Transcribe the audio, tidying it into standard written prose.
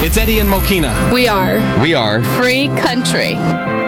It's Eddie and Mokina. We are We are Free Country.